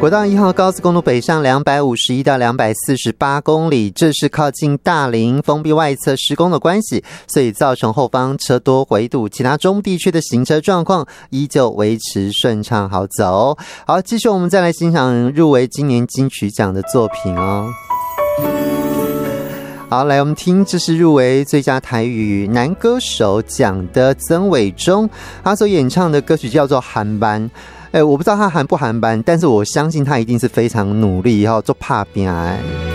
国道1号高速公路北上251到248公里，这是靠近大林封闭外侧施工的关系，所以造成后方车多回堵，其他中部地区的行车状况依旧维持顺畅好走。好，继续我们再来欣赏入围今年金曲奖的作品哦。好，来我们听，这是入围最佳台语男歌手奖的曾伟忠，他所演唱的歌曲叫做《韩班》。我不知道他韩不韩班，但是我相信他一定是非常努力，做打拼的。